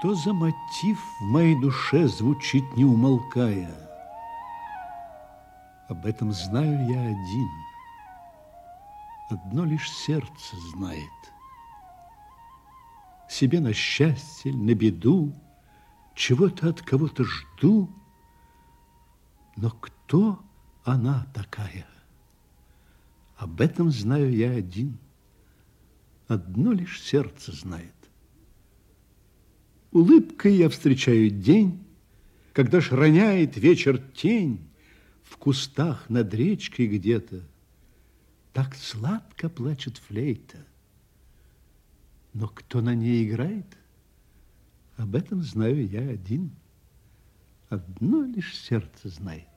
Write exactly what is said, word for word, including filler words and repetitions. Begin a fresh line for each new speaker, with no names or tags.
Что за мотив в моей душе звучит, не умолкая? Об этом знаю я один. Одно лишь сердце знает. Себе на счастье, на беду, чего-то от кого-то жду. Но кто она такая? Об этом знаю я один. Одно лишь сердце знает. Улыбкой я встречаю день, когда ж роняет вечер тень в кустах над речкой где-то. Так сладко плачет флейта. Но кто на ней играет, об этом знаю я один. Одно лишь сердце знает.